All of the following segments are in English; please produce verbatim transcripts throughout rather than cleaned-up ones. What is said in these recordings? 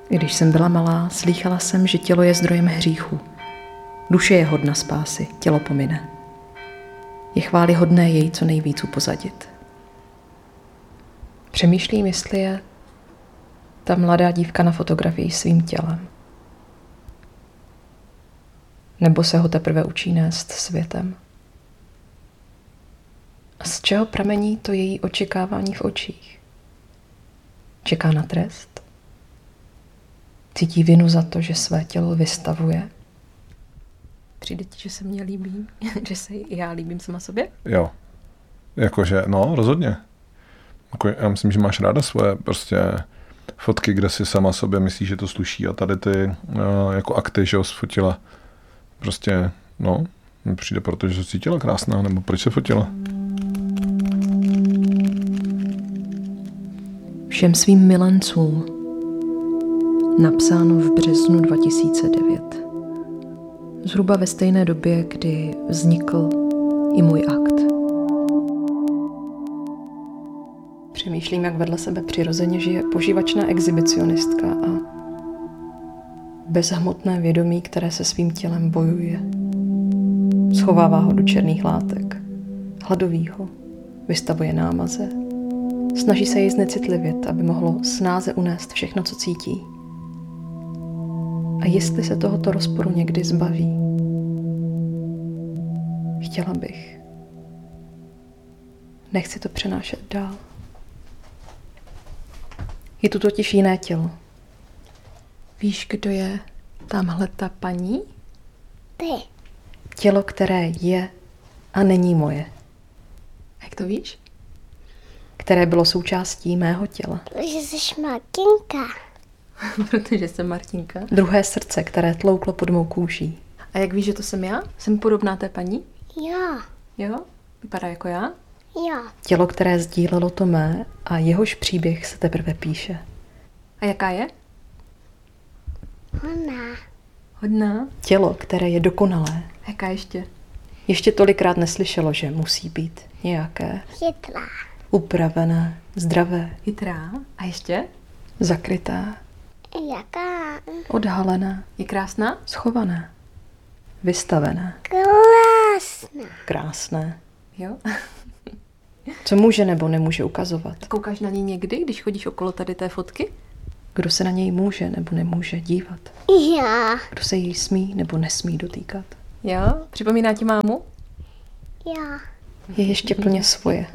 Když jsem byla malá, slýchala jsem, že tělo je zdrojem hříchu. Duše je hodna spásy, tělo pomine. Je chvályhodné jej co nejvíc upozadit. Přemýšlím, jestli je ta mladá dívka na fotografii svým tělem. Nebo se ho teprve učí nést světem. A z čeho pramení to její očekávání v očích? Čeká na trest? Cítí vinu za to, že své tělo vystavuje? Přijde ti, že se mně líbí? Že se i já líbím sama sobě? Jo. Jakože, no, rozhodně. Jako, já myslím, že máš ráda svoje prostě fotky, kde si sama sobě myslíš, že to sluší a tady ty uh, jako akty, že ho sfotila. Prostě, no, mi přijde, protože se cítila krásná, nebo proč se fotila? Všem svým milencům. Napsáno v březnu dva tisíce devět. Zhruba ve stejné době, kdy vznikl i můj akt. Přemýšlím, jak vedle sebe přirozeně žije požívačná exhibicionistka a bezhmotné vědomí, které se svým tělem bojuje. Schovává ho do černých látek, hladovýho, vystavuje námaze. Snaží se jej znecitlivět, aby mohlo snáze unést všechno, co cítí. A jestli se tohoto rozporu někdy zbaví, chtěla bych. Nechci to přenášet dál. Je tu totiž jiné tělo. Víš, kdo je tamhle ta paní? Ty. Tělo, které je a není moje. Jak to víš? Které bylo součástí mého těla. Protože jsi Martinka. Protože jsem Martinka. Druhé srdce, které tlouklo pod mou kůží. A jak víš, že to jsem já? Jsem podobná té paní? Jo. Jo? Vypadá jako já? Jo. Tělo, které sdílelo to mé a jehož příběh se teprve píše. A jaká je? Hodná. Hodná? Tělo, které je dokonalé. Jaká ještě? Ještě tolikrát neslyšelo, že musí být nějaké. Chytrá. Upravené, zdravé. Chytrá. A ještě? Zakryté. Jaká? Odhalené. Je krásná? Schované. Vystavené. Krásná. Krásné. Jo. Co může nebo nemůže ukazovat? Koukáš na ní někdy, když chodíš okolo tady té fotky? Kdo se na něj může nebo nemůže dívat? Já. Kdo se jí smí nebo nesmí dotýkat? Jo. Připomíná ti mámu? Já. Je ještě plně svoje.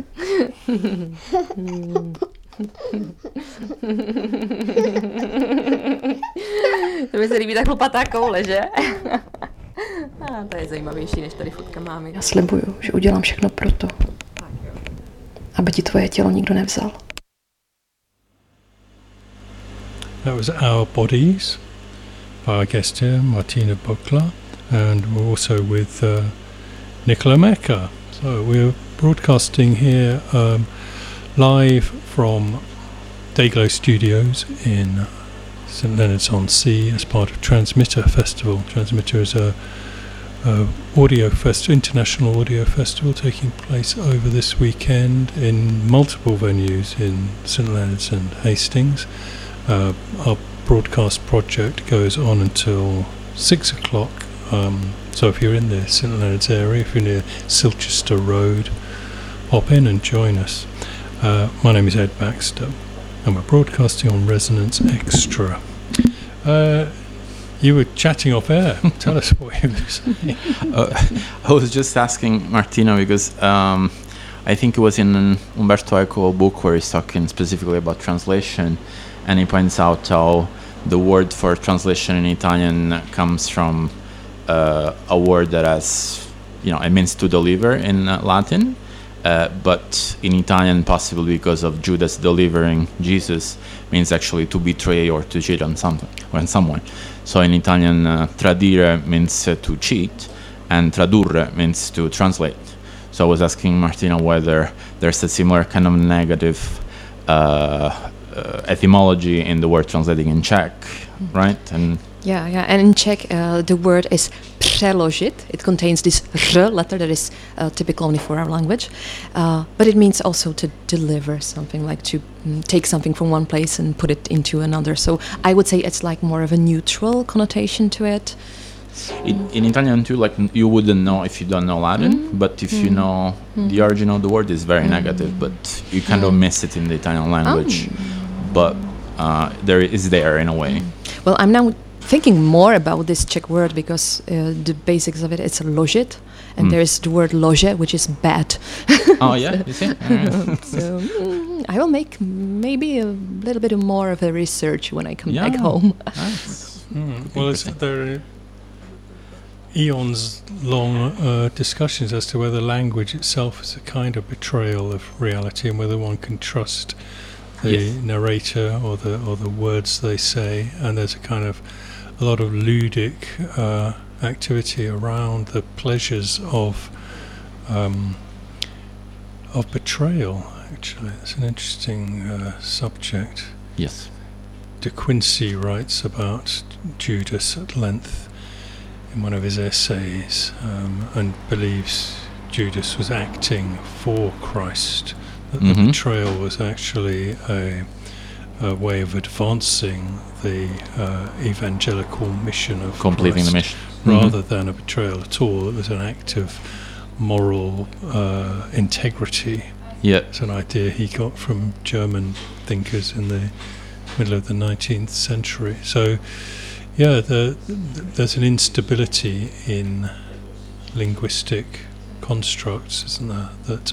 To mi se líbí ta chlupatá koule, že? A to je zajímavější, než tady fotka mámy. Já slibuju, že udělám všechno proto, aby ti tvoje tělo nikdo nevzal. That was Our Bodies by our guest here, Martina Buckler, and we're also with uh, Nicola Mecca. So we're broadcasting here um, live from Dayglow Studios in St Leonards-on-Sea as part of Transmitter Festival. Transmitter is a, a audio fest, international audio festival taking place over this weekend in multiple venues in St Leonards and Hastings. Uh, our broadcast project goes on until six o'clock. Um, so if you're in the St Leonards area, if you're near Silchester Road, pop in and join us. Uh, my name is Ed Baxter, and we're broadcasting on Resonance Extra. Uh, you were chatting off air. Tell us what you were saying. uh, I was just asking Martina because um, I think it was in Umberto Eco book where he's talking specifically about translation, and he points out how the word for translation in Italian comes from uh, a word that has, you know, it means to deliver in uh, Latin. Uh, but in Italian, possibly because of Judas delivering Jesus, means actually to betray or to cheat on something, on someone. So in Italian, uh, tradire means uh, to cheat, and tradurre means to translate. So I was asking Martina whether there's a similar kind of negative uh, uh, etymology in the word translating in Czech, right? And Yeah, yeah, and in Czech uh, the word is přeložit. It contains this r letter that is uh, typical only for our language, uh, but it means also to deliver something, like to mm, take something from one place and put it into another. So I would say it's like more of a neutral connotation to it. In, in Italian too, like n- you wouldn't know if you don't know Latin, Mm. but if you Mm. know Mm. the origin of the word is very Mm. negative, but you kind of Mm. miss it in the Italian language. Oh. But uh, there is there in a way. Well, I'm now thinking more about this Czech word because uh, the basics of it, it's ložit, and Mm. there's the word lože, which is bad. Oh yeah, you see. Alright. So mm, I will make maybe a little bit more of a research when I come Yeah. back home. Nice. Mm. Well, is there eons long uh, discussions as to whether language itself is a kind of betrayal of reality and whether one can trust the Yes. narrator or the or the words they say, and there's a kind of a lot of ludic uh, activity around the pleasures of um, of betrayal. Actually, it's an interesting uh, subject. Yes. De Quincey writes about Judas at length in one of his essays, um, and believes Judas was acting for Christ, that the Mhm. betrayal was actually a, a way of advancing the uh, evangelical mission of Completing the Christ, mission. rather than a betrayal at all. It was an act of moral uh, integrity. Yeah. It's an idea he got from German thinkers in the middle of the nineteenth century. So, yeah, the, the, there's an instability in linguistic constructs, isn't there, that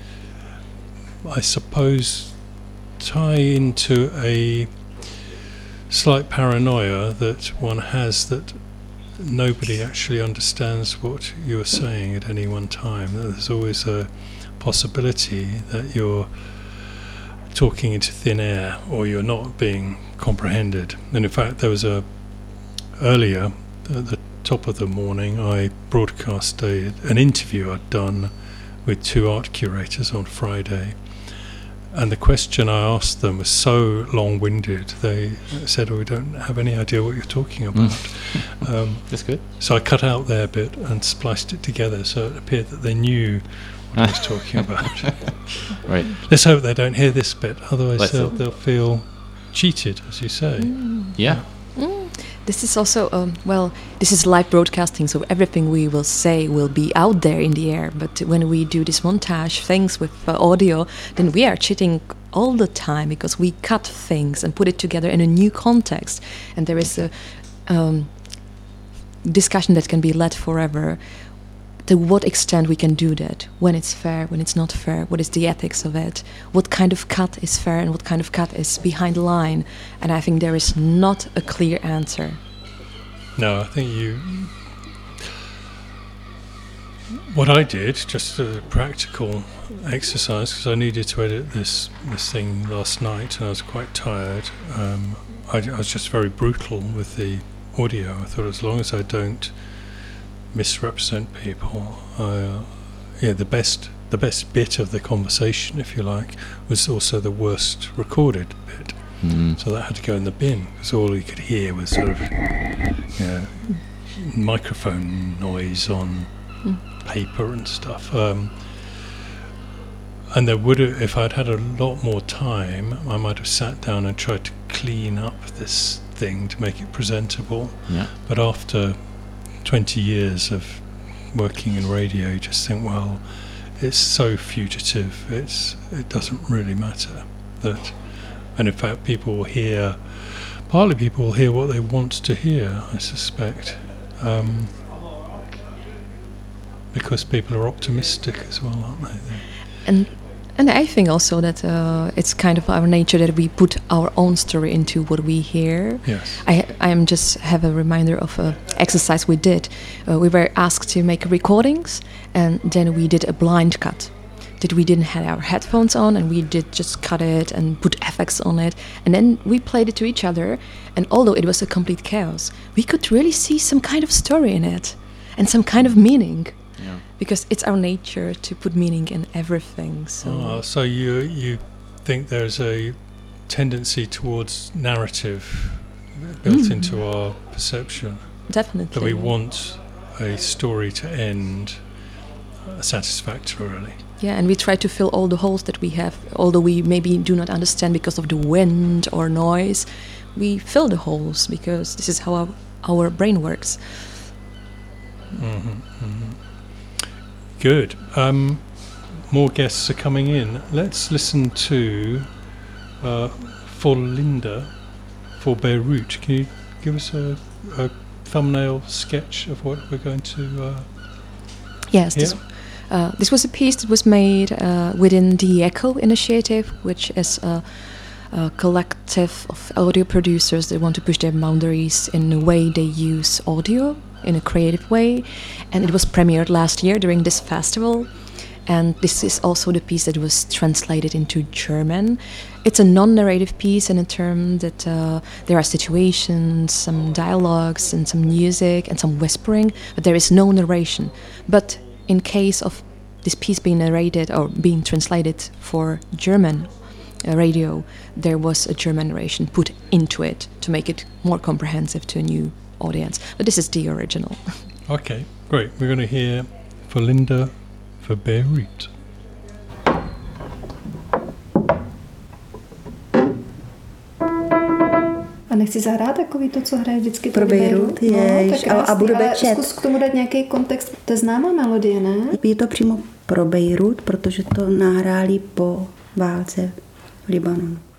I suppose tie into a slight paranoia that one has that nobody actually understands what you're saying at any one time. There's always a possibility that you're talking into thin air or you're not being comprehended. And in fact, there was a earlier at the top of the morning I broadcast a, an interview I'd done with two art curators on Friday, and the question I asked them was so long-winded they said, oh, we don't have any idea what you're talking about. um, That's good. so I cut out their bit and spliced it together so it appeared that they knew what I was talking about. Right. Let's hope they don't hear this bit, otherwise Let's they'll, hope. they'll feel cheated, as you say. Yeah. This is also, um, well, this is live broadcasting, so everything we will say will be out there in the air. But when we do this montage things with uh, audio, then we are cheating all the time because we cut things and put it together in a new context. And there is a um, discussion that can be led forever. To what extent we can do that, when it's fair, when it's not fair, what is the ethics of it, what kind of cut is fair and what kind of cut is behind the line. And I think there is not a clear answer. No, I think you... What I did, just a practical exercise, because I needed to edit this this thing last night and I was quite tired. Um, I, I was just very brutal with the audio. I thought as long as I don't misrepresent people, I, uh, yeah, the best the best bit of the conversation, if you like, was also the worst recorded bit. Mm. So that had to go in the bin because all you could hear was sort of, you know, microphone noise on Mm. paper and stuff. Um, and there would have, if I'd had a lot more time, I might have sat down and tried to clean up this thing to make it presentable. Yeah. But after twenty years of working in radio, you just think, well, it's so fugitive. It's it doesn't really matter that, and in fact, people will hear. Partly, people will hear what they want to hear. I suspect. Um, Because people are optimistic as well, aren't they? And and I think also that uh, it's kind of our nature that we put our own story into what we hear. Yes. I I am just have a reminder of a exercise we did. Uh, we were asked to make recordings, and then we did a blind cut. That we didn't have our headphones on, and we did just cut it and put effects on it, and then we played it to each other. And although it was a complete chaos, we could really see some kind of story in it, and some kind of meaning. Yeah. Because it's our nature to put meaning in everything. So Oh, so you you think there's a tendency towards narrative built Mm. into our perception. Definitely. That we want a story to end uh, satisfactorily. Yeah, and we try to fill all the holes that we have, although we maybe do not understand because of the wind or noise. We fill the holes because this is how our, our brain works. Mm-hmm, mm-hmm. Good. Um, more guests are coming in. Let's listen to uh, For Linda, for Beirut. Can you give us a, a thumbnail sketch of what we're going to uh, Yes, hear? this, uh, this was a piece that was made uh, within the ECHO initiative, which is a, a collective of audio producers that want to push their boundaries in the way they use audio in a creative way. And it was premiered last year during this festival. And this is also the piece that was translated into German. It's a non-narrative piece in a term that uh, there are situations, some dialogues, and some music, and some whispering, but there is no narration. But in case of this piece being narrated or being translated for German uh, radio, there was a German narration put into it to make it more comprehensive to a new audience. But this is the original. Okay, great. We're going to hear For Linda, for Beirut. A nechci zahrát takový to, co hraje vždycky Pro Beirut, jež, no, a, a budu bečet. Zkus k tomu dát nějaký kontext. To je známá melodie, ne? Je to přímo pro Beirut, protože to nahráli po válce v Libanonu.